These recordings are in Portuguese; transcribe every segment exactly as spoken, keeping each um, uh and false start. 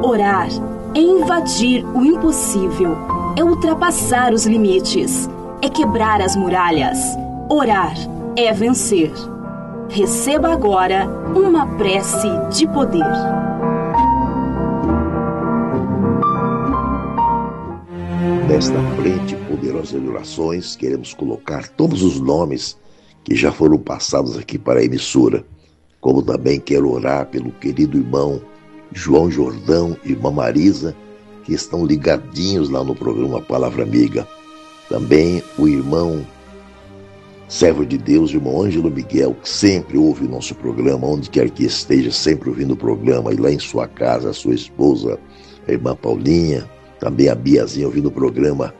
Orar é invadir o impossível, é ultrapassar os limites, é quebrar as muralhas. Orar é vencer. Receba agora uma prece de poder. Nesta frente poderosa de orações, queremos colocar todos os nomes que já foram passados aqui para a emissora, como também quero orar pelo querido irmão João Jordão e irmã Marisa, que estão ligadinhos lá no programa Palavra Amiga. Também o irmão servo de Deus, o irmão Ângelo Miguel, que sempre ouve o nosso programa, onde quer que esteja, sempre ouvindo o programa, e lá em sua casa, a sua esposa, a irmã Paulinha, também a Biazinha ouvindo o programa.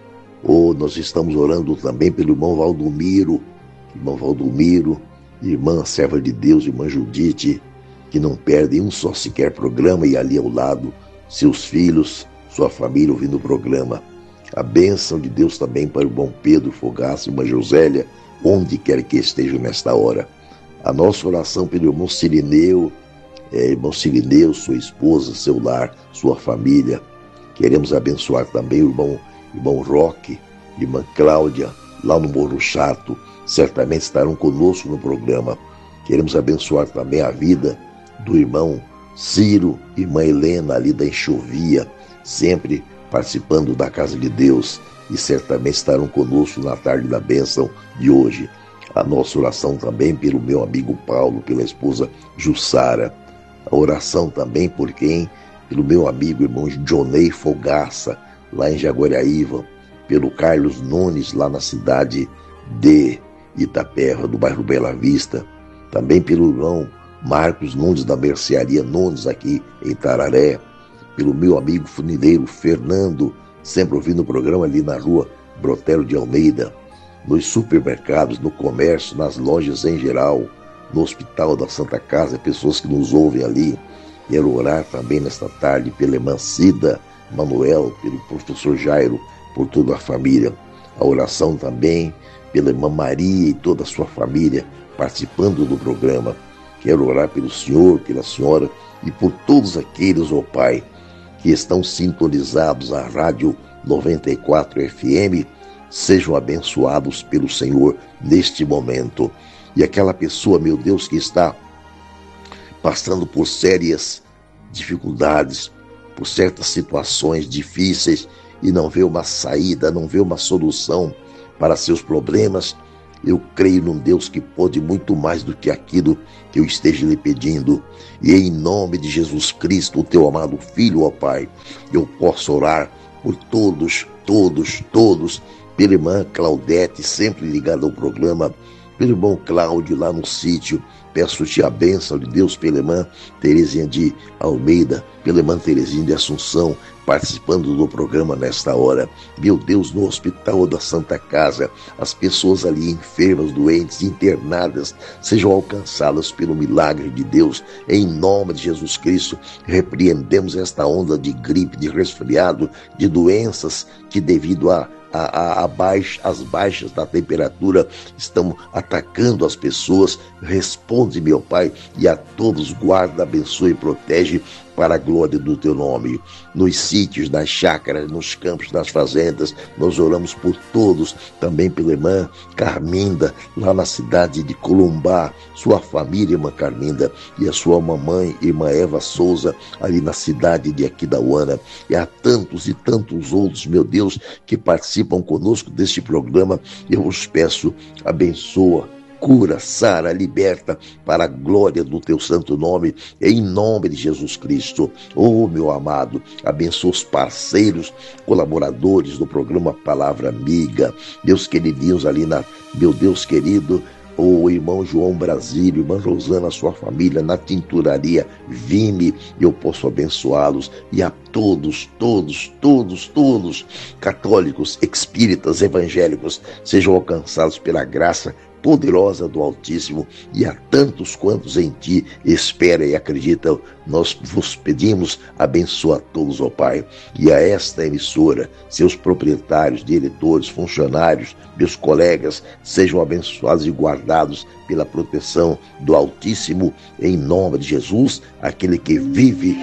Oh, nós estamos orando também pelo irmão Valdomiro, irmão Valdomiro, irmã serva de Deus, irmã Judite, que não perdem um só sequer programa, e ali ao lado, seus filhos, sua família ouvindo o programa. A bênção de Deus também para o irmão Pedro Fogaça e irmã Josélia, onde quer que estejam nesta hora. A nossa oração pelo irmão Cirineu, é, irmão Cirineu, sua esposa, seu lar, sua família. Queremos abençoar também o irmão, irmão Roque, irmã Cláudia, lá no Morro Chato, certamente estarão conosco no programa. Queremos abençoar também a vida do irmão Ciro, irmã Helena, ali da Enxovia, sempre participando da Casa de Deus, e certamente estarão conosco na tarde da bênção de hoje. A nossa oração também pelo meu amigo Paulo, pela esposa Jussara. A oração também por quem? Pelo meu amigo irmão Jonei Fogaça, lá em Jaguariaíva, pelo Carlos Nunes, lá na cidade de Itapeva, do bairro Bela Vista, também pelo irmão Marcos Nunes, da Mercearia Nunes, aqui em Tararé, pelo meu amigo funileiro Fernando, sempre ouvindo o programa ali na rua Brotero de Almeida, nos supermercados, no comércio, nas lojas em geral, no Hospital da Santa Casa, pessoas que nos ouvem ali. Quero orar também nesta tarde pela irmã Cida Manuel, pelo professor Jairo, por toda a família. A oração também pela irmã Maria e toda a sua família participando do programa. Quero orar pelo senhor, pela senhora e por todos aqueles, ó Pai, que estão sintonizados à Rádio noventa e quatro F M, sejam abençoados pelo Senhor neste momento. E aquela pessoa, meu Deus, que está passando por sérias dificuldades, por certas situações difíceis e não vê uma saída, não vê uma solução para seus problemas, eu creio num Deus que pode muito mais do que aquilo que eu esteja lhe pedindo. E em nome de Jesus Cristo, o teu amado Filho, ó Pai, eu posso orar por todos, todos, todos, pela irmã Claudete, sempre ligada ao programa, pelo irmão Cláudio lá no sítio. Peço-te a bênção de Deus pela irmã Terezinha de Almeida, pela irmã Terezinha de Assunção, participando do programa nesta hora. Meu Deus, no Hospital da Santa Casa, as pessoas ali enfermas, doentes, internadas, sejam alcançadas pelo milagre de Deus. Em nome de Jesus Cristo, repreendemos esta onda de gripe, de resfriado, de doenças que devido a A, a, a baixa, as baixas da temperatura estão atacando as pessoas. Responde, meu Pai, e a todos guarda, abençoe e protege para a glória do teu nome. Nos sítios, nas chácaras, nos campos, nas fazendas, nós oramos por todos, também pela irmã Carminda, lá na cidade de Columbá, sua família, irmã Carminda, e a sua mamãe, irmã Eva Souza, ali na cidade de Aquidauana, e a tantos e tantos outros, meu Deus, que participam conosco deste programa. Eu os peço, abençoa, cura, sara, liberta para a glória do teu santo nome, em nome de Jesus Cristo. Oh, meu amado, abençoa os parceiros, colaboradores do programa Palavra Amiga, meus queridinhos ali na, meu Deus querido, o irmão João Brasílio, irmã Rosana, sua família, na tinturaria Vime, eu posso abençoá-los, e a todos, todos, todos, todos, católicos, espíritas, evangélicos, sejam alcançados pela graça poderosa do Altíssimo, e a tantos quantos em ti espera e acredita, nós vos pedimos, abençoa a todos, ó Pai, e a esta emissora, seus proprietários, diretores, funcionários, meus colegas, sejam abençoados e guardados pela proteção do Altíssimo, em nome de Jesus, aquele que vive